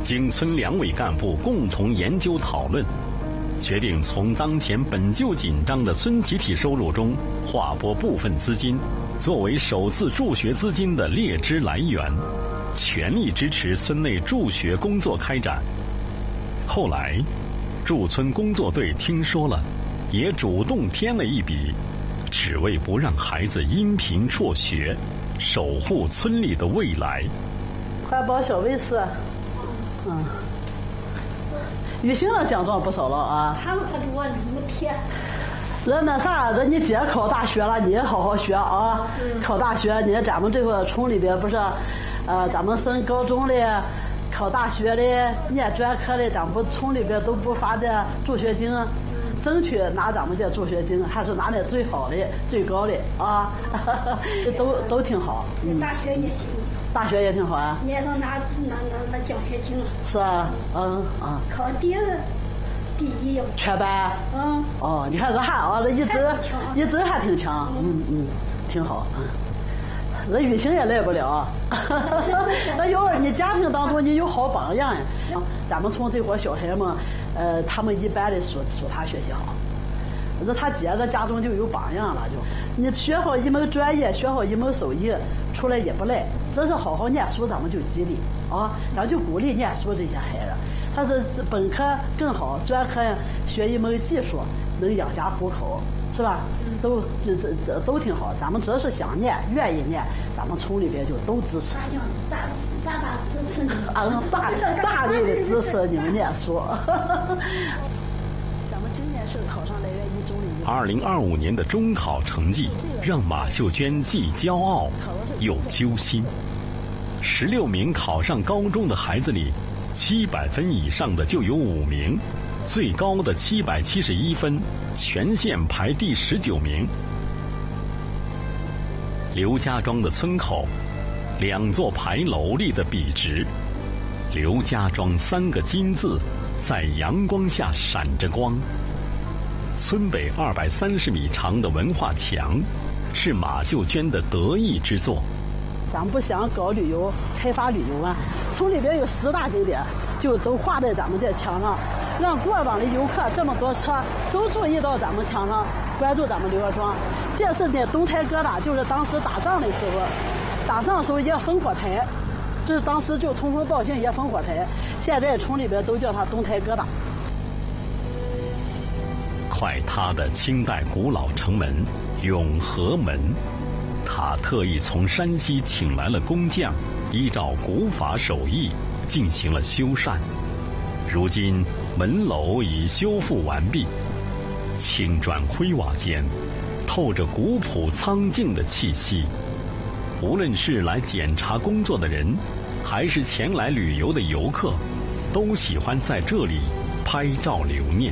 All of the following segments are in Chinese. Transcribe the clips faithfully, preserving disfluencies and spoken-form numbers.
经村两委干部共同研究讨论，决定从当前本就紧张的村集体收入中划拨部分资金，作为首次助学资金的列支来源，全力支持村内助学工作开展。后来，驻村工作队听说了，也主动添了一笔，只为不让孩子因贫辍学，守护村里的未来。 环保小卫士，嗯，雨欣的奖状不少了啊。 他们可多，你们贴。 人那啥，人你姐考大学了，你也好好学啊。嗯、考大学，你看咱们这个村里边不是，呃，咱们升高中的、考大学的、念专科的，咱们村里边都不发的助学金。争取拿咱们这助学金，还是拿的最好的、最高的啊，都都挺好。 嗯、大学也行。 大学也挺好啊。 也能拿拿拿拿奖学金。 是啊，嗯啊。 考第二，第一。 全班。 嗯。 哦，你看这还啊，这一直一直还挺强，嗯嗯，挺好，嗯。这雨欣也来不了，那要是你家庭当中你有好榜样呀，咱们村这伙小孩们，呃，他们一般的说说他学习好，这他姐这家中就有榜样了，就你学好一门专业，学好一门手艺，出来也不赖。真是好好念书，咱们就激励啊，然后就鼓励念书这些孩子。他是本科更好，专科学一门技术，能养家糊口。是吧？都这这这都挺好。咱们只要是想念、愿意念，咱们村里边就都支持。 大大大支持你们。 啊，大大力的支持你们念书。咱们今年是考上来源一中的。 二零二五年的中考成绩让马秀娟既骄傲又揪心。十六名考上高中的孩子里，七百分以上的就有五名。最高的七百七十一分，全县排第十九名。刘家庄的村口，两座牌楼立得笔直，刘家庄三个金字在阳光下闪着光。村北二百三十米长的文化墙，是马秀娟的得意之作。 咱们不想搞旅游、开发旅游啊，村里边有十大景点，就都画在咱们这墙上。让过往的游客这么多车都注意到咱们墙上，关注咱们刘家庄。这是那东台疙瘩，就是当时打仗的时候，打仗的时候一个烽火台，这是当时就通风报信一个烽火台。现在村里边都叫它东台疙瘩。 快塌的清代古老城门永和门，他特意从山西请来了工匠，依照古法手艺进行了修缮。如今门楼已修复完毕，青砖灰瓦间透着古朴苍劲的气息。无论是来检查工作的人，还是前来旅游的游客，都喜欢在这里拍照留念。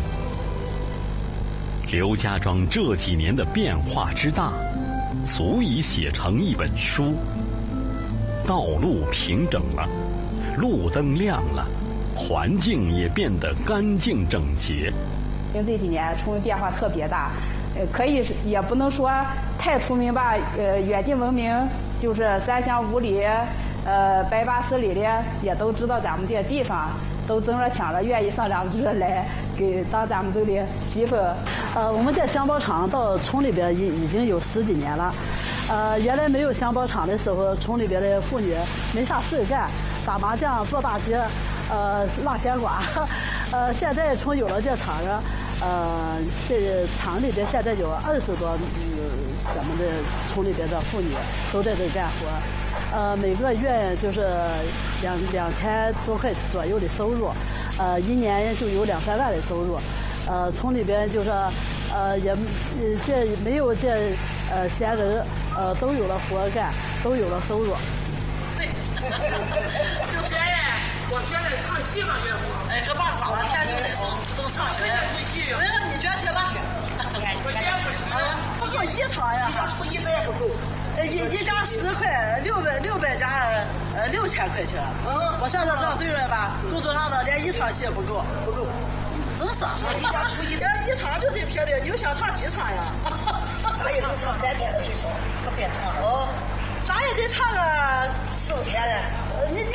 刘家庄这几年的变化之大，足以写成一本书。道路平整了，路灯亮了，环境也变得干净整洁。 因为这几年村变化特别大，呃，可以也不能说太出名吧，呃，远近闻名，就是三乡五里，呃，百八十里的也都知道咱们这个地方，都争着抢着愿意上咱们这来给当咱们这里媳妇。 呃，我们这箱包厂到村里边已已经有十几年了，呃，原来没有箱包厂的时候，村里边的妇女没啥事干，打麻将、做大街。呃，拉闲瓜，呃，现在村有了这厂子，呃，这厂里边现在有二十多，嗯，咱们的村里边的妇女都在这干活，呃，每个月就是两两千多块左右的收入，呃，一年就有两三万的收入，呃，村里边就是，呃，也，这没有这呃闲人，呃，都有了活干，都有了收入。 就现在。我学的唱戏嘛，学不？哎，可把把天就得生，正唱起来。没了，你学去吧。我学不行。不够一场呀，一家出一百也不够。一一家十块，六百六百家呃六千块钱。嗯，我算算账对了吧？够做上的连一场戏也不够，不够。真是。一家出一，连一场就得铁的，你又想唱几场呀？咱也能唱三天的最少。可别唱了。哦，咱也得唱个四天嘞。